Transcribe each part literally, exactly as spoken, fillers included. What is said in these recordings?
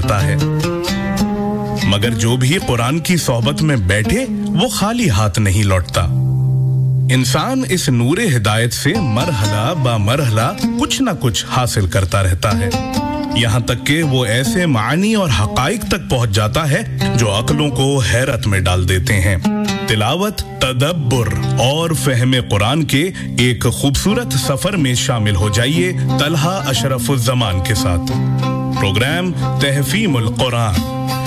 करता है, मगर जो भी कुरान की सोहबत में बैठे वो खाली हाथ नहीं लौटता। इंसान इस नूरे हिदायत से मरहला बा मरहला कुछ ना कुछ हासिल करता रहता है, यहाँ तक कि वो ऐसे मानी और हकाइक तक पहुंच जाता है जो अक्लों को हैरत में डाल देते हैं। तिलावत, तदब्बुर और फहमे कुरान के एक खूबसूरत सफर में शामिल हो जाइए तलहा अशरफुज़्ज़मान के साथ। प्रोग्राम तहफ़ीमुल कुरान।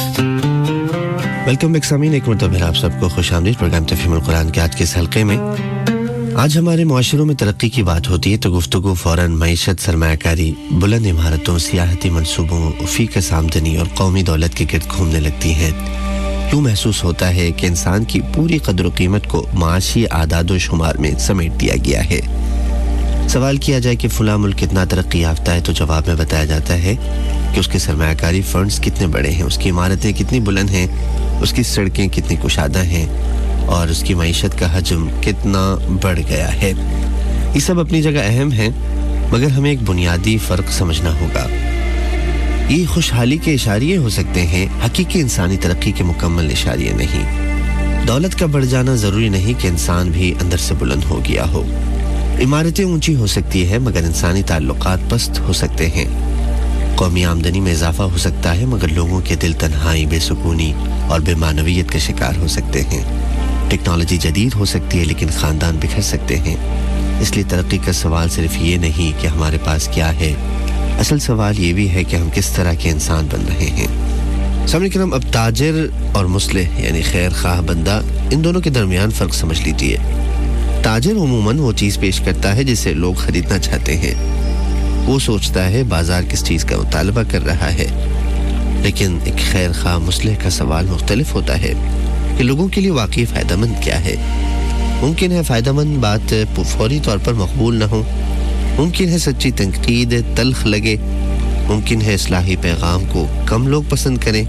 वेलकम बैक सामीन, एक मरतबा फिर आप सबको खुशामदीद प्रोग्राम तहफ़ीमुल कुरान के आज के इस हल्के में। आज हमारे मुआशरों में तरक्की की बात होती है तो गुफ्तगू फ़ौरन मईशत, सरमायाकारी, बुलंद इमारतों, सियाहती मंसूबों, फ़ीकस आमदनी और कौमी दौलत के गिर्द घूमने लगती है। यूँ महसूस होता है कि इंसान की पूरी कदर व कीमत को माशी आदाद व शुमार में समेट दिया गया है। सवाल किया जाए कि फ़लाँ मुल्क कितना तरक्की याफ्ता है तो जवाब में बताया जाता है कि उसके सरमायाकारी फ़ंड्स कितने बड़े हैं, उसकी इमारतें कितनी बुलंद हैं, उसकी सड़कें कितनी कुशादा हैं और उसकी मईशत का हजम कितना बढ़ गया है। ये सब अपनी जगह अहम है, मगर हमें एक बुनियादी फ़र्क समझना होगा। ये खुशहाली के इशारे हो सकते हैं, हकीकी इंसानी तरक्की के मुकम्मल इशारे नहीं। दौलत का बढ़ जाना ज़रूरी नहीं कि इंसान भी अंदर से बुलंद हो गया हो। इमारतें ऊंची हो सकती है मगर इंसानी ताल्लुकात पस्त हो सकते हैं। कौमी आमदनी में इजाफा हो सकता है मगर लोगों के दिल तन्हाई, बेसुकूनी और बेमानवियत के शिकार हो सकते हैं। टेक्नोलॉजी जदीद हो सकती है लेकिन ख़ानदान बिखर सकते हैं। इसलिए तरक्की का सवाल सिर्फ ये नहीं कि हमारे पास क्या है, असल सवाल ये भी है कि हम किस तरह के इंसान बन रहे हैं। सामने करम, अब ताजिर और मुस्लिह यानी खैर खाह बंदा, इन दोनों के दरमियान फ़र्क समझ लीजिए। ताजिर उमूमन वो चीज़ पेश करता है जिसे लोग ख़रीदना चाहते हैं। वो सोचता है बाजार किस चीज़ का मुतालबा कर रहा है। लेकिन एक खैर खाह मुस्लिह का सवाल मुख्तलिफ होता है कि लोगों के लिए वाकई फ़ायदेमंद क्या है। मुमकिन है फ़ायदेमंद बात फौरी तौर पर मकबूल न हो, मुमकिन है सच्ची तनकीद तल्ख लगे, मुमकिन है इस्लाही पैगाम को कम लोग पसंद करें,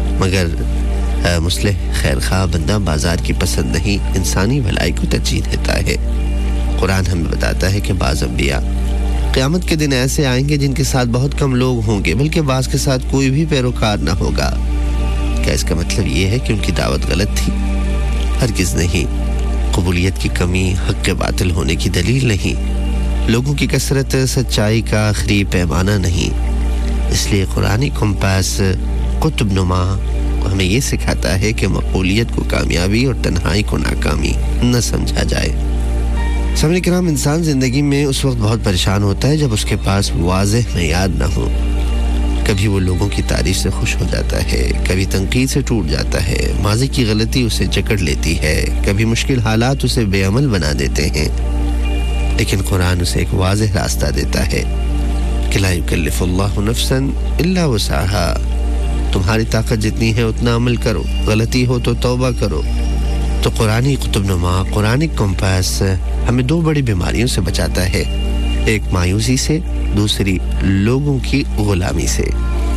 मगर मुस्लिह खैर खाह बंदा बाजार की पसंद नहीं, इंसानी भलाई को तरजीह देता है। कुरान हमें बताता है कि बाज़ अंबिया क़यामत के दिन ऐसे आएंगे जिनके साथ बहुत कम लोग होंगे, बल्कि बाज़ के साथ कोई भी पैरोकार ना होगा। क्या इसका मतलब ये है कि उनकी दावत गलत थी? हरगिज़ नहीं। कबूलियत की कमी हक़ के बातिल होने की दलील नहीं। लोगों की कसरत सच्चाई का आखिरी पैमाना नहीं। इसलिए कुरानी कंपास कुतुब नुमा हमें ये सिखाता है कि मकबूलियत को कामयाबी और तन्हाई को नाकामी न समझा जाए। सामने किराम, इंसान ज़िंदगी में उस वक्त बहुत परेशान होता है जब उसके पास वाज़ेह मेयार न हो। कभी वो लोगों की तारीफ से खुश हो जाता है, कभी तनकीद से टूट जाता है, माज़ी की गलती उसे जकड़ लेती है, कभी मुश्किल हालात उसे बेअमल बना देते हैं। लेकिन कुरान उसे एक वाज़ेह रास्ता देता है कि ला युकल्लिफुल्लाहु नफ्सन इल्ला वुसअहा। तुम्हारी ताकत जितनी है उतना अमल करो, गलती हो तो तौबा करो। तो कुरानी कुतुबनुमा, कुरानी कंपास हमें दो बड़ी बीमारियों से बचाता है, एक मायूसी से, दूसरी लोगों की गुलामी से।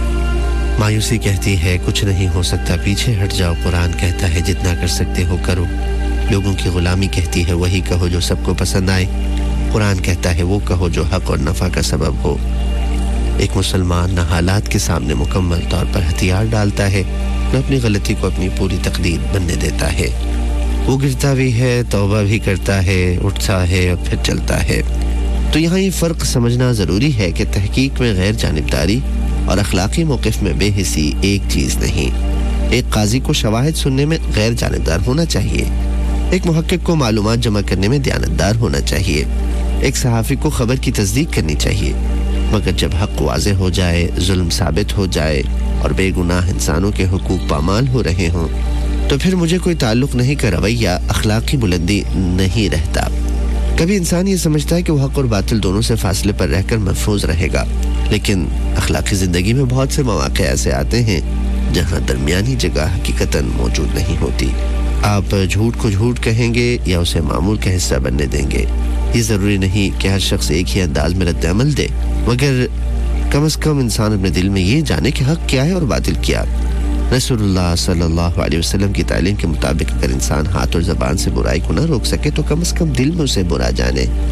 मायूसी कहती है कुछ नहीं हो सकता, पीछे हट जाओ। कुरान कहता है जितना कर सकते हो करो। लोगों की गुलामी कहती है वही कहो जो सबको पसंद आए। कुरान कहता है वो कहो जो हक और नफ़ा का सबब हो। एक मुसलमान न हालात के सामने मुकम्मल तौर पर हथियार डालता है, न अपनी गलती को अपनी पूरी तकदीर बनने देता है। वो गिरता भी है, तौबा भी करता है, उठता है और फिर चलता है। तो यहाँ ये फ़र्क समझना ज़रूरी है कि तहकीक में गैर जानिबदारी और अखलाकी मौक़िफ़ में बेहिसी एक चीज़ नहीं। एक काजी को शवाहिद सुनने में गैर जानिबदार होना चाहिए, एक मुहक्किक को मालूमात जमा करने में दयानतदार होना चाहिए, एक सहाफ़ी को खबर की तस्दीक करनी चाहिए। मगर जब हक़ वाज़ेह हो जाए, जुल्म साबित हो जाए और बेगुनाह इंसानों के हुकूक पामाल हो रहे हों, तो फिर मुझे कोई ताल्लुक़ नहीं का रवैया अखलाकी बुलंदी नहीं रहता। कभी इंसान ये समझता है कि वो हक़ और बातिल दोनों से फासले पर रहकर महफूज रहेगा, लेकिन अखलाकी ज़िंदगी में बहुत से मौक़े ऐसे आते हैं जहाँ दरमियानी जगह हकीकतन मौजूद नहीं होती। आप झूठ को झूठ कहेंगे या उसे मामूल का हिस्सा बनने देंगे। ये ज़रूरी नहीं कि हर शख्स एक ही अंदाज में रद्द अमल दे, मगर कम अज़ कम इंसान अपने दिल में ये जाने कि हक़ क्या है और बातिल क्या। रसूलुल्लाह सल्लल्लाहु अलैहि वसल्लम की तालीम के मुताबिक अगर इंसान हाथ और ज़बान से बुराई को न रोक सके तो कम अज़ कम दिल में उसे बुरा जाने।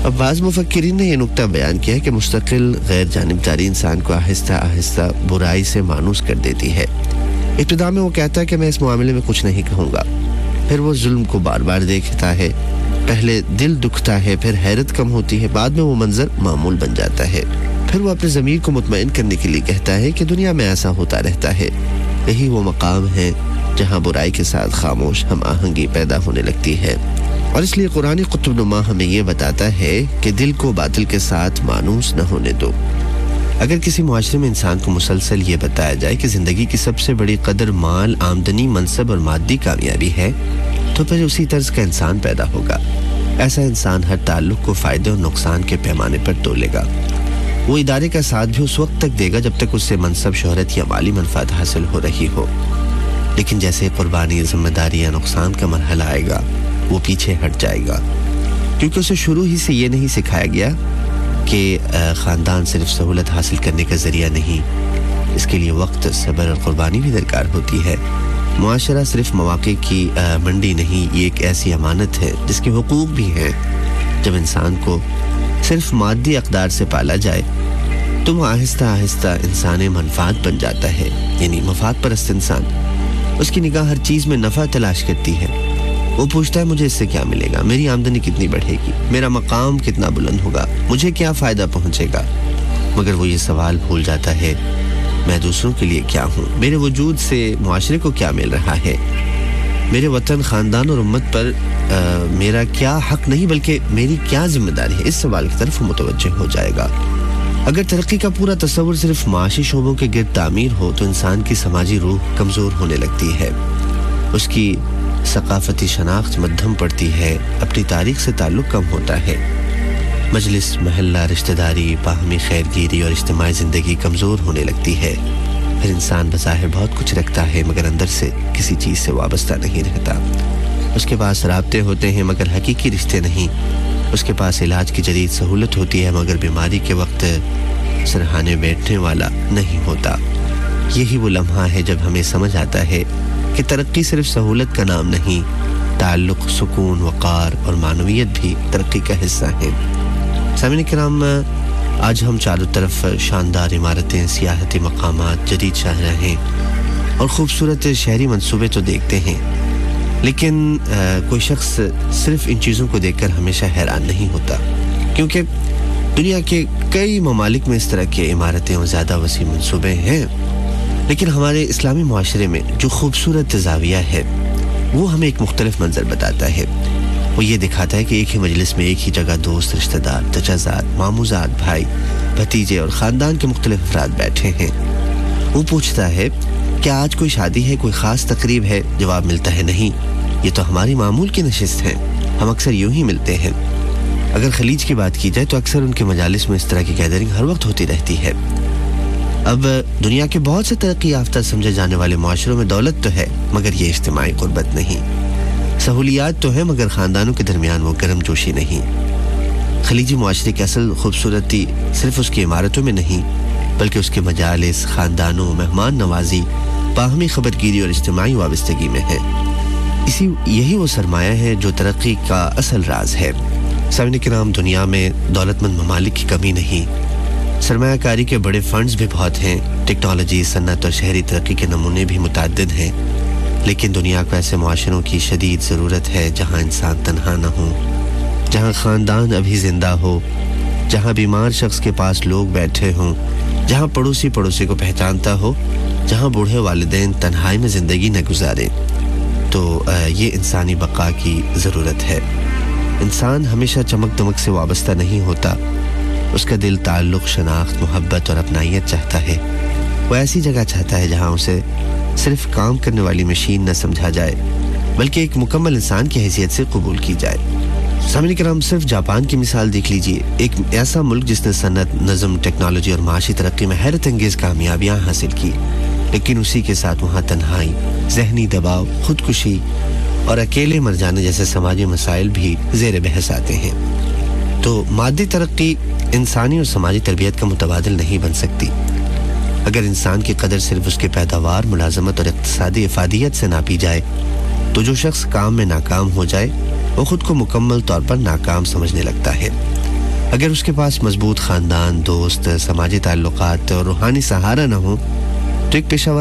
اب بعض مفکرین نے یہ نقطہ بیان کیا ہے کہ مستقل غیر جانبداری انسان کو آہستہ آہستہ برائی سے مانوس کر دیتی ہے. ابتدا میں وہ کہتا ہے کہ میں اس معاملے میں کچھ نہیں کہوں گا، پھر وہ ظلم کو بار بار دیکھتا ہے، پہلے دل دکھتا ہے، پھر حیرت کم ہوتی ہے، بعد میں وہ منظر معمول بن جاتا ہے. پھر وہ اپنے ضمیر کو مطمئن کرنے کے لیے کہتا ہے کہ دنیا میں ایسا ہوتا رہتا ہے. یہی وہ مقام ہے جہاں برائی کے ساتھ خاموش ہم آہنگی پیدا ہونے لگتی ہے. اور اس لیے قرآن قطب نما ہمیں یہ بتاتا ہے کہ دل کو باطل کے ساتھ مانوس نہ ہونے دو. اگر کسی معاشرے میں انسان کو مسلسل یہ بتایا جائے کہ زندگی کی سب سے بڑی قدر مال، آمدنی، منصب اور مادی کامیابی ہے، تو پھر اسی طرز کا انسان پیدا ہوگا. ایسا انسان ہر تعلق کو فائدے اور نقصان کے پیمانے پر تولے گا. وہ ادارے کا ساتھ بھی اس وقت تک دے گا جب تک اس سے منصب، شہرت یا مالی منفعت حاصل ہو رہی ہو. لیکن جیسے قربانی، ذمہ داری یا نقصان کا مرحلہ آئے گا، وہ پیچھے ہٹ جائے گا، کیونکہ اسے شروع ہی سے یہ نہیں سکھایا گیا کہ خاندان صرف سہولت حاصل کرنے کا ذریعہ نہیں، اس کے لیے وقت، صبر اور قربانی بھی درکار ہوتی ہے. معاشرہ صرف مواقع کی منڈی نہیں، یہ ایک ایسی امانت ہے جس کے حقوق بھی ہیں. جب انسان کو صرف مادی اقدار سے پالا جائے تو وہ آہستہ آہستہ انسان منفعت بن جاتا ہے، یعنی مفاد پرست انسان. اس کی نگاہ ہر چیز میں نفع تلاش کرتی ہے. وہ پوچھتا ہے مجھے اس سے کیا ملے گا، میری آمدنی کتنی بڑھے گی، میرا مقام کتنا بلند ہوگا، مجھے کیا فائدہ پہنچے گا. مگر وہ یہ سوال بھول جاتا ہے، میں دوسروں کے لیے کیا ہوں، میرے وجود سے معاشرے کو کیا مل رہا ہے، میرے وطن، خاندان اور امت پر آ, میرا کیا حق نہیں بلکہ میری کیا ذمہ داری ہے. اس سوال کی طرف متوجہ ہو جائے گا. اگر ترقی کا پورا تصور صرف معاشی شعبوں کے گرد تعمیر ہو تو انسان کی سماجی روح کمزور ہونے لگتی ہے، اس کی ثقافتی شناخت مدھم پڑتی ہے، اپنی تاریخ سے تعلق کم ہوتا ہے. مجلس، محلہ، رشتہ داری، باہمی خیر گیری اور اجتماعی زندگی کمزور ہونے لگتی ہے. پھر انسان بظاہر بہت کچھ رکھتا ہے مگر اندر سے کسی چیز سے وابستہ نہیں رہتا. اس کے پاس رابطے ہوتے ہیں مگر حقیقی رشتے نہیں. اس کے پاس علاج کی جدید سہولت ہوتی ہے مگر بیماری کے وقت سرہانے بیٹھنے والا نہیں ہوتا. یہی وہ لمحہ ہے جب ہمیں سمجھ آتا ہے کہ ترقی صرف سہولت کا نام نہیں، تعلق، سکون، وقار اور معنویت بھی ترقی کا حصہ ہیں. سامعین کرام، آج ہم چاروں طرف شاندار عمارتیں، سیاحتی مقامات، جدید شاہراہیں اور خوبصورت شہری منصوبے تو دیکھتے ہیں، لیکن آ, کوئی شخص صرف ان چیزوں کو دیکھ کر ہمیشہ حیران نہیں ہوتا، کیونکہ دنیا کے کئی ممالک میں اس طرح کی عمارتیں اور زیادہ وسیع منصوبے ہیں. لیکن ہمارے اسلامی معاشرے میں جو خوبصورت زاویہ ہے وہ ہمیں ایک مختلف منظر بتاتا ہے. وہ یہ دکھاتا ہے کہ ایک ہی مجلس میں ایک ہی جگہ دوست، رشتہ دار، چچازاد، ماموزاد، بھائی، بھتیجے اور خاندان کے مختلف افراد بیٹھے ہیں. وہ پوچھتا ہے کیا آج کوئی شادی ہے، کوئی خاص تقریب ہے؟ جواب ملتا ہے نہیں، یہ تو ہماری معمول کی نشست ہے، ہم اکثر یوں ہی ملتے ہیں. اگر خلیج کی بات کی جائے تو اکثر ان کے مجالس میں اس طرح کی گیدرنگ ہر وقت ہوتی رہتی ہے. اب دنیا کے بہت سے ترقی یافتہ سمجھے جانے والے معاشروں میں دولت تو ہے مگر یہ اجتماعی قربت نہیں، سہولیات تو ہیں مگر خاندانوں کے درمیان وہ گرم جوشی نہیں. خلیجی معاشرے کی اصل خوبصورتی صرف اس کی عمارتوں میں نہیں بلکہ اس کے مجالس، خاندانوں، مہمان نوازی، باہمی خبر گیری اور اجتماعی وابستگی میں ہے. اسی یہی وہ سرمایہ ہے جو ترقی کا اصل راز ہے. سامعین کرام، دنیا میں دولت مند ممالک کی کمی نہیں، سرمایہ کاری کے بڑے فنڈز بھی بہت ہیں، ٹیکنالوجی، صنعت اور شہری ترقی کے نمونے بھی متعدد ہیں. لیکن دنیا کو ایسے معاشروں کی شدید ضرورت ہے جہاں انسان تنہا نہ ہو، جہاں خاندان ابھی زندہ ہو، جہاں بیمار شخص کے پاس لوگ بیٹھے ہوں، جہاں پڑوسی پڑوسی کو پہچانتا ہو، جہاں بوڑھے والدین تنہائی میں زندگی نہ گزارے. تو یہ انسانی بقا کی ضرورت ہے. انسان ہمیشہ چمک دمک سے وابستہ نہیں ہوتا، اس کا دل تعلق، شناخت، محبت اور اپنائیت چاہتا ہے. وہ ایسی جگہ چاہتا ہے جہاں اسے صرف کام کرنے والی مشین نہ سمجھا جائے بلکہ ایک مکمل انسان کی حیثیت سے قبول کی جائے. سامعین کرام، صرف جاپان کی مثال دیکھ لیجئے، ایک ایسا ملک جس نے صنعت، نظم، ٹیکنالوجی اور معاشی ترقی میں حیرت انگیز کامیابیاں حاصل کی، لیکن اسی کے ساتھ وہاں تنہائی، ذہنی دباؤ، خودکشی اور اکیلے مر جانے جیسے سماجی مسائل بھی زیر بحث آتے ہیں. تو مادی ترقی انسانی اور سماجی تربیت کا متبادل نہیں بن سکتی. اگر انسان کی قدر صرف اس کے پیداوار، ملازمت اور اقتصادی افادیت سے ناپی جائے تو جو شخص کام میں ناکام ہو جائے وہ خود کو مکمل طور پر ناکام سمجھنے لگتا ہے. اگر اس کے پاس مضبوط خاندان، دوست، سماجی تعلقات اور روحانی سہارا نہ ہو تو ایک پیشہ